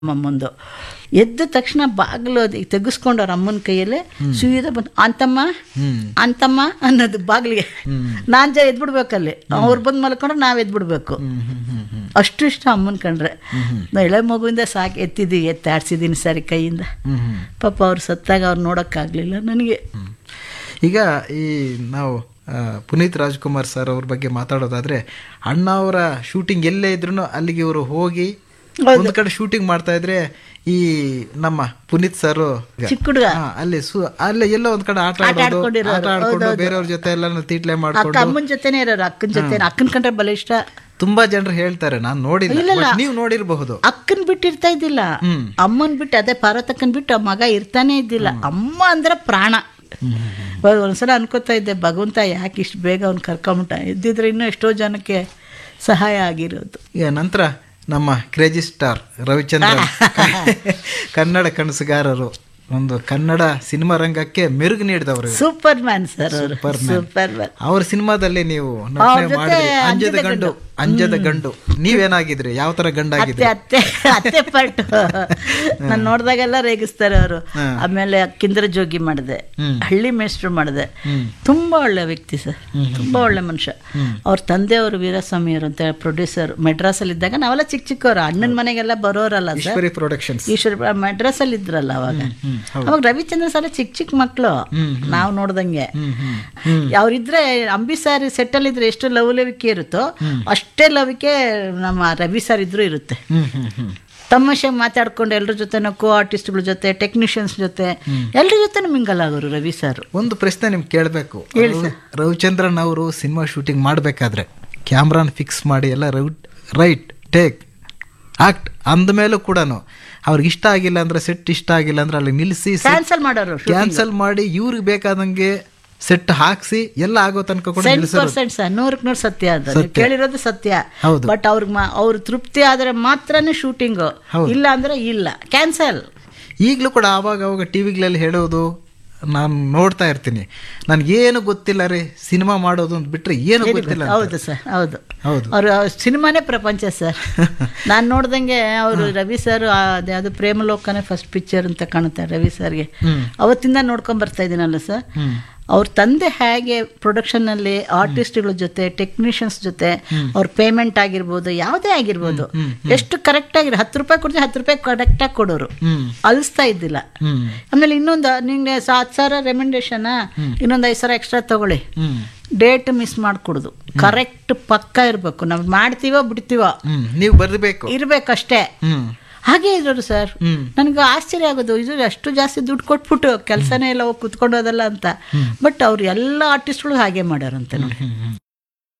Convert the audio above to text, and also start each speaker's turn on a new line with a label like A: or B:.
A: ಅಮ್ಮಂದು ಎದ್ದ ತಕ್ಷಣ ಬಾಗಿಲು ತೆಗೆಸ್ಕೊಂಡು ಅವ್ರ ಅಮ್ಮನ ಕೈಯಲ್ಲೇ ಸೀದಾ ಬಂದು ಅಂತಮ್ಮ ಅಂತಮ್ಮ ಅನ್ನೋದು ಬಾಗಿಲಿಗೆ. ನಾನು ಎದ್ಬಿಡ್ಬೇಕಲ್ಲಿ, ಅವ್ರು ಬಂದು ಮಲ್ಕೊಂಡ್ರೆ ನಾವು ಎದ್ಬಿಡ್ಬೇಕು. ಅಷ್ಟು ಇಷ್ಟ ಅಮ್ಮನ ಕಂಡ್ರೆ. ಎಳೆ ಮಗುವಿಂದ ಸಾಕು ಎತ್ತಾಡ್ಸಿದ್ದೀನಿ ಸರಿ ಕೈಯಿಂದ. ಪಾಪ ಅವ್ರು ಸತ್ತಾಗ ಅವ್ರು ನೋಡೋಕ್ಕಾಗಲಿಲ್ಲ ನನಗೆ.
B: ಈಗ ಈ ನಾವು ಪುನೀತ್ ರಾಜ್ಕುಮಾರ್ ಸರ್ ಅವ್ರ ಬಗ್ಗೆ ಮಾತಾಡೋದಾದ್ರೆ, ಅಣ್ಣ ಅವರ ಶೂಟಿಂಗ್ ಎಲ್ಲೇ ಇದ್ರು ಅಲ್ಲಿಗೆ ಇವರು ಹೋಗಿ ಒಂದು ಕಡೆ ಶೂಟಿಂಗ್ ಮಾಡ್ತಾ ಇದ್ರೆ ಈ ನಮ್ಮ ಪುನೀತ್ ಸರ್
A: ಚಿಕ್ಕ ಹುಡುಗ
B: ಅಲ್ಲಿ ಎಲ್ಲೋ ಒಂದ್ ಕಡೆ ಆಟ ಆಡ್ಕೊಂಡು ಬೇರೆಯವ್ರ ಜೊತೆ ಎಲ್ಲ ತೀಟ್ಲೆ ಮಾಡ್ಕೊಂಡು
A: ಅಮ್ಮನ ಜೊತೆನೇ ಇರೋರು. ಅಕ್ಕನ ಜೊತೆ, ಅಕ್ಕನ ಕಂಡ್ರೆ ಬಲ ಇಷ್ಟ.
B: ತುಂಬಾ ಜನರು ಹೇಳ್ತಾರೆ, ನಾನು ನೋಡಿಲ್ಲ, ನೀವು ನೋಡಿರಬಹುದು.
A: ಅಕ್ಕನ್ ಬಿಟ್ಟು ಇರ್ತಾ ಇದ್ದಿಲ್ಲ, ಅಮ್ಮನ್ ಬಿಟ್ಟು, ಅದೇ ಪಾರ್ವತಕ್ಕನ್ ಬಿಟ್ಟು ಆ ಮಗ ಇರ್ತಾನೆ ಇದ್ದಿಲ್ಲ. ಅಮ್ಮ ಅಂದ್ರೆ ಪ್ರಾಣ. ಒಂದ್ಸಲ ಅನ್ಕೋತಾ ಇದ್ದೆ, ಭಗವಂತ ಯಾಕೆ ಇಷ್ಟು ಬೇಗ ಅವ್ನು ಕರ್ಕೊಂಬಿಟ್ಟ, ಇದ್ದಿದ್ರೆ ಇನ್ನೂ ಎಷ್ಟೋ ಜನಕ್ಕೆ ಸಹಾಯ ಆಗಿರೋದು.
B: ಈಗ ನಂತರ ನಮ್ಮ ಕ್ರೇಜಿ ಸ್ಟಾರ್ ರವಿಚಂದ್ರನ್ ಕನ್ನಡ ಕನಸುಗಾರರು, ಒಂದು ಕನ್ನಡ ಸಿನಿಮಾ ರಂಗಕ್ಕೆ ಮೆರುಗು ನೀಡಿದವರು.
A: ಸೂಪರ್ ಮ್ಯಾನ್ ಸರ್ ಅವರು. Super man.
B: ಅವ್ರ ಸಿನಿಮಾದಲ್ಲಿ ನೀವು ಅಂಜದ ಗಂಡು ನೀವೇನಾಗಿದ್ರಿ? ಯಾವ ತರ ಗಂಡ ಆಗಿದ್ರಿ?
A: ಅತ್ತೆ ಪಾರ್ಟ್ ನಾನು ನೋಡಿದಾಗೆಲ್ಲ ರೇಗಿಸ್ತಾರೆ ಅವರು. ಆಮೇಲೆ ಕಿಂದರ ಜೋಗಿ ಮಾಡಿದೆ, ಹಳ್ಳಿ ಮೇಸ್ಟ್ರು ಮಾಡಿದೆ. ತುಂಬಾ ಒಳ್ಳೆ ವ್ಯಕ್ತಿ ಸರ್, ತುಂಬಾ ಒಳ್ಳೆ ಮನುಷ್ಯ. ಅವ್ರ ತಂದೆಯವರು ವೀರಸ್ವಾಮಿಯವರು ಅಂತ ಪ್ರೊಡ್ಯೂಸರ್. ಮೆಡ್ರಾಸಲ್ಲಿ ಇದ್ದಾಗ ನಾವೆಲ್ಲ ಚಿಕ್ಕ ಚಿಕ್ಕವರು, ಅಣ್ಣನ ಮನೆಗೆಲ್ಲ ಬರೋರಲ್ಲ ಸರ್. ಈಶ್ವರಿ ಮೆಡ್ರಾಸ್ ಅಲ್ಲಿ ಇದ್ರಲ್ಲ ಅವಾಗ ರವಿಚಂದ್ರ ಸರ್ ಚಿಕ್ಕ ಚಿಕ್ಕ ಮಕ್ಕಳು ನಾವು ನೋಡ್ದಂಗೆ. ಅವ್ರಿದ್ರೆ ಅಂಬಿ ಸಾರಿ ಸೆಟ್ಟಲ್ ಇದ್ರೆ ಎಷ್ಟು ಲವಲವಿಕೆ ಇರುತ್ತೋ ಅಷ್ಟೇ ಲವಿಕೆ ನಮ್ಮ ರವಿ ಸರ್ ಇದ್ರೂ ಇರುತ್ತೆ. ತಮಾಷೆ ಮಾತಾಡ್ಕೊಂಡು ಎಲ್ಲರ ಜೊತೆ, ಕೋ ಆರ್ಟಿಸ್ಟ್ಗಳ ಜೊತೆ, ಟೆಕ್ನಿಷಿಯನ್ಸ್ ಜೊತೆ, ಎಲ್ಲರ ಜೊತೆ ಮಿಂಗಲ್ ಆಗೋರು ರವಿ ಸರ್.
B: ಒಂದು ಪ್ರಶ್ನೆ ನಿಮ್ಗೆ ಕೇಳಬೇಕು. ರವಿಚಂದ್ರನ್ ಅವರು ಸಿನಿಮಾ ಶೂಟಿಂಗ್ ಮಾಡಬೇಕಾದ್ರೆ ಕ್ಯಾಮ್ರಾನ ಫಿಕ್ಸ್ ಮಾಡಿ ಎಲ್ಲ ರೈಟ್ ಟೇಕ್ ಆಕ್ಟ್ ಅಂದ ಮೇಲೂ ಕೂಡ ಅವ್ರಿಗೆ ಇಷ್ಟ ಆಗಿಲ್ಲ ಅಂದ್ರೆ, ಸೆಟ್ ಇಷ್ಟ ಆಗಿಲ್ಲ ಅಂದ್ರೆ ಅಲ್ಲಿ ನಿಲ್ಲಿಸಿ ಕ್ಯಾನ್ಸಲ್ ಮಾಡಿ ಇವ್ರಿಗೆ ಬೇಕಾದಂಗೆ ಸೆಟ್ ಹಾಕ್ಸಿ ಎಲ್ಲ ಆಗೋ ತನಕ ಕೂಡ
A: 100% ಸತ್ಯ. ಅದು ಕೇಳಿರೋದು ಸತ್ಯ. ಬಟ್ ಅವ್ರ ತೃಪ್ತಿ ಆದ್ರೆ ಮಾತ್ರನೇ ಶೂಟಿಂಗ್, ಇಲ್ಲ ಅಂದ್ರೆ ಇಲ್ಲ, ಕ್ಯಾನ್ಸಲ್.
B: ಈಗಲೂ ಕೂಡ ಅವಾಗ ಟಿವಿಗಳಲ್ಲಿ ಹೇಳೋದು ನಾನು ನೋಡ್ತಾ ಇರ್ತೀನಿ, ನನ್ಗೇನು ಗೊತ್ತಿಲ್ಲ ರೀ ಸಿನಿಮಾ ಮಾಡೋದು ಅಂತ ಬಿಟ್ರೆ ಏನು ಗೊತ್ತಿಲ್ಲ.
A: ಹೌದು ಸರ್, ಹೌದು. ಅವ್ರು ಸಿನಿಮಾನೇ ಪ್ರಪಂಚ ಸರ್. ನಾನು ನೋಡ್ದಂಗೆ ಅವರು ರವಿ ಸರ್ ಅದು ಪ್ರೇಮಲೋಕನೇ ಫಸ್ಟ್ ಪಿಕ್ಚರ್ ಅಂತ ಕಾಣುತ್ತೆ ರವಿ ಸರ್ಗೆ. ಅವತ್ತಿಂದ ನೋಡ್ಕೊಂಡ್ ಬರ್ತಾ ಇದ್ದೀನಲ್ಲ ಸರ್. ಅವ್ರ ತಂದೆ ಹೇಗೆ ಪ್ರೊಡಕ್ಷನ್ನಲ್ಲಿ ಆರ್ಟಿಸ್ಟ್ಗಳ ಜೊತೆ, ಟೆಕ್ನಿಷಿಯನ್ಸ್ ಜೊತೆ ಅವ್ರ ಪೇಮೆಂಟ್ ಆಗಿರ್ಬೋದು, ಯಾವುದೇ ಆಗಿರ್ಬೋದು, ಎಷ್ಟು ಕರೆಕ್ಟ್ ಆಗಿ 10 ರೂಪಾಯಿ ಕೊಡ್ತೀವಿ, 10 ರೂಪಾಯಿ ಕರೆಕ್ಟಾಗಿ ಕೊಡೋರು, ಅಲಿಸ್ತಾ ಇದ್ದಿಲ್ಲ. ಆಮೇಲೆ ಇನ್ನೊಂದು, ನಿಂಗೆ 7,000 ರೆಮ್ಯುನರೇಷನ್, ಇನ್ನೊಂದು 5,000 ಎಕ್ಸ್ಟ್ರಾ ತಗೊಳ್ಳಿ, ಡೇಟ್ ಮಿಸ್ ಮಾಡ್ಕೊಡುದು, ಕರೆಕ್ಟ್ ಪಕ್ಕ ಇರ್ಬೇಕು. ನಾವು ಮಾಡ್ತೀವೋ ಬಿಡ್ತೀವೋ
B: ನೀವು ಬರ್ಬೇಕು,
A: ಇರ್ಬೇಕಷ್ಟೇ. ಹಾಗೆ ಇರೋರು ಸರ್. ನನಗೆ ಆಶ್ಚರ್ಯ ಆಗೋದು, ಇದು ಅಷ್ಟು ಜಾಸ್ತಿ ದುಡ್ಡು ಕೊಟ್ಬಿಟ್ಟು ಕೆಲಸನೇ ಎಲ್ಲ ಹೋಗಿ ಕುತ್ಕೊಂಡೋದಲ್ಲ ಅಂತ. ಬಟ್ ಅವ್ರು ಎಲ್ಲ ಆರ್ಟಿಸ್ಟ್ಗಳು ಹಾಗೆ ಮಾಡ್ಯಾರಂತೆ ನೋಡಿ.